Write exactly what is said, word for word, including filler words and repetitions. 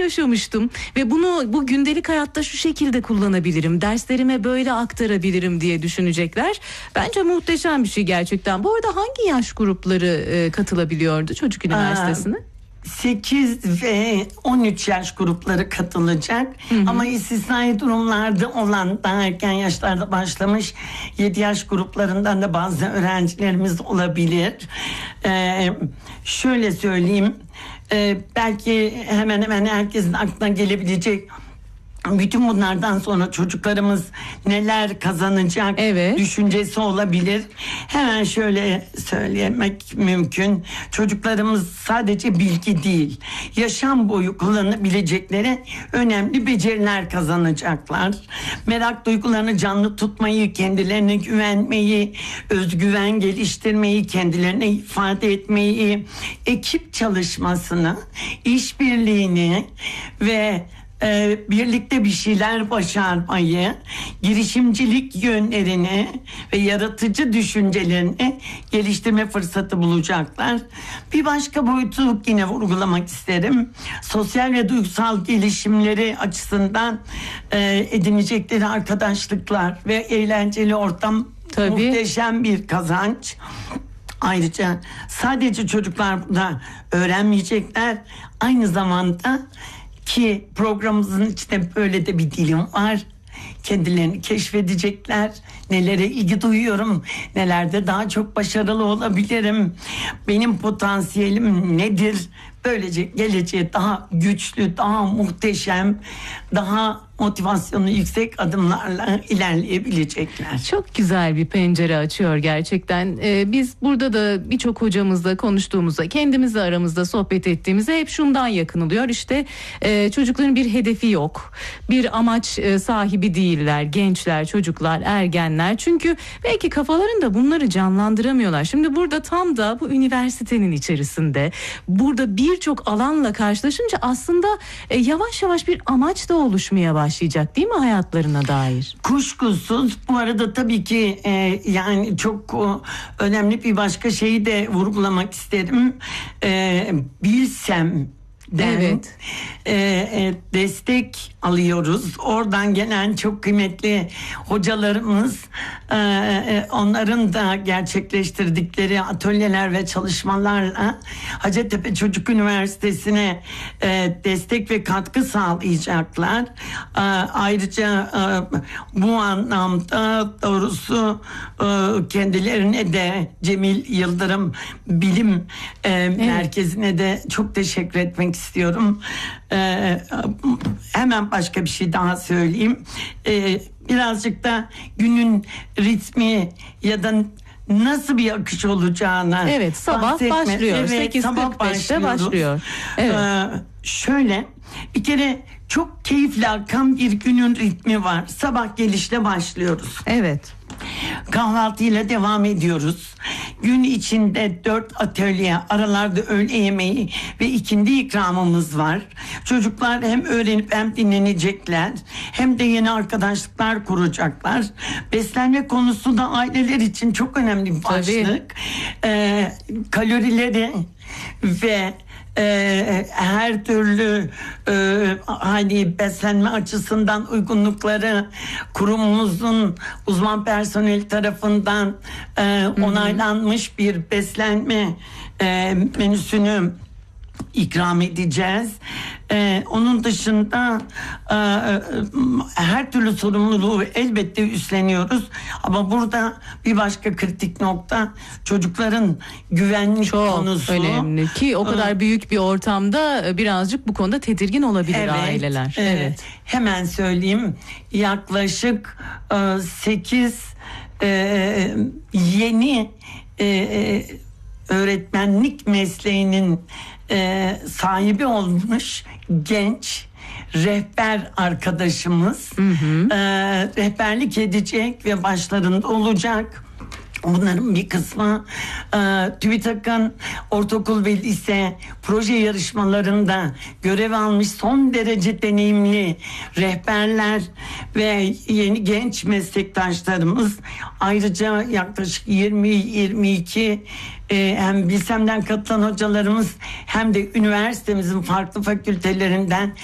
yaşamıştım ve bunu bu gündelik hayatta şu şekilde kullanabilirim, derslerime böyle aktarabilirim diye düşünecekler. Bence muhteşem bir şey gerçekten. Bu arada hangi yaş grupları e, katılabiliyordu Çocuk Üniversitesi'ne? sekiz ve on üç yaş grupları katılacak. Hı hı. Ama istisnai durumlarda olan, daha erken yaşlarda başlamış yedi yaş gruplarından da bazı öğrencilerimiz olabilir. Ee, şöyle söyleyeyim, e, belki hemen hemen herkesin aklına gelebilecek, bütün bunlardan sonra çocuklarımız neler kazanacak, evet, düşüncesi olabilir. Hemen şöyle söylemek mümkün. Çocuklarımız sadece bilgi değil, yaşam boyu kullanabilecekleri önemli beceriler kazanacaklar. Merak duygularını canlı tutmayı, kendilerine güvenmeyi, özgüven geliştirmeyi, kendilerine ifade etmeyi, ekip çalışmasını, işbirliğini ve Ee, birlikte bir şeyler başarmayı, girişimcilik yönlerini ve yaratıcı düşüncelerini geliştirme fırsatı bulacaklar. Bir başka boyutu yine vurgulamak isterim. Sosyal ve duygusal gelişimleri açısından e, edinecekleri arkadaşlıklar ve eğlenceli ortam, tabii, muhteşem bir kazanç. Ayrıca sadece çocuklar burada öğrenmeyecekler, aynı zamanda, ki programımızın içinde böyle de bir dilim var, kendilerini keşfedecekler. Nelere ilgi duyuyorum, nelerde daha çok başarılı olabilirim, benim potansiyelim nedir? Böylece geleceğe daha güçlü, daha muhteşem, daha motivasyonu yüksek adımlarla ilerleyebilecekler. Çok güzel bir pencere açıyor gerçekten. Ee, biz burada da birçok hocamızla konuştuğumuzda, kendimizle aramızda sohbet ettiğimizde hep şundan yakınılıyor. İşte e, çocukların bir hedefi yok, bir amaç e, sahibi değiller, gençler, çocuklar, ergenler. Çünkü belki kafalarında bunları canlandıramıyorlar. Şimdi burada tam da bu üniversitenin içerisinde, burada birçok alanla karşılaşınca aslında e, yavaş yavaş bir amaç da oluşmaya başlıyor. Başlayacak değil mi hayatlarına dair? Kuşkusuz. Bu arada tabii ki e, yani çok o, önemli bir başka şeyi de vurgulamak isterim. E, bilsem Evet. E, e, destek alıyoruz. Oradan gelen çok kıymetli hocalarımız, e, e, onların da gerçekleştirdikleri atölyeler ve çalışmalarla Hacettepe Çocuk Üniversitesi'ne e, destek ve katkı sağlayacaklar. E, ayrıca e, bu anlamda doğrusu e, kendilerine de Cemil Yıldırım Bilim e, evet. Merkezi'ne de çok teşekkür etmek istiyorum. Ee, hemen başka bir şey daha söyleyeyim. Ee, birazcık da günün ritmi ya da nasıl bir akış olacağına, evet, sabah bahsetme. başlıyor. Evet, sekiz kırk beşte başlıyor. Evet. Ee, şöyle bir kere çok keyifli akan bir günün ritmi var. Sabah gelişle başlıyoruz. Evet. Kahvaltıyla devam ediyoruz. Gün içinde dört atölye, aralarda öğle yemeği ve ikindi ikramımız var. Çocuklar hem öğrenip hem dinlenecekler, hem de yeni arkadaşlıklar kuracaklar. Beslenme konusu da aileler için çok önemli bir başlık. Ee, kalorileri ve Ee, her türlü e, hani beslenme açısından uygunlukları kurumumuzun uzman personeli tarafından e, onaylanmış bir beslenme e, menüsünü ikram edeceğiz. Ee, onun dışında e, her türlü sorumluluğu elbette üstleniyoruz. Ama burada bir başka kritik nokta çocukların güvenlik çok konusu. Çok önemli ki o kadar ee, büyük bir ortamda birazcık bu konuda tedirgin olabilir evet, aileler. E, evet. Hemen söyleyeyim, yaklaşık e, sekiz e, yeni e, öğretmenlik mesleğinin e, sahibi olmuş genç rehber arkadaşımız hı hı. E, rehberlik edecek ve başlarında olacak. Bunların bir kısmı e, TÜBİTAK'ın ortaokul ve lise proje yarışmalarında görev almış son derece deneyimli rehberler ve yeni genç meslektaşlarımız. Ayrıca yaklaşık yirmi yirmi iki e, hem Bilsem'den katılan hocalarımız hem de üniversitemizin farklı fakültelerinden